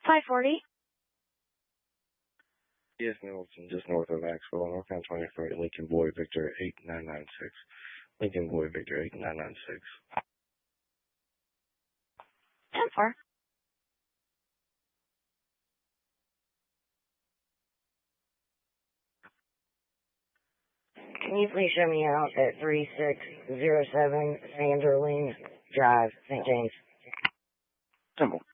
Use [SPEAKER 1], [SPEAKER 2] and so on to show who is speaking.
[SPEAKER 1] 540.
[SPEAKER 2] Yes, Middleton, just north of Maxwell, North County 23, Lincoln Boy Victor 8996. Lincoln Boy Victor 8996.
[SPEAKER 1] 10-4. Can you please show me out at 3607 Sanderling Drive, St. James?
[SPEAKER 2] Simple.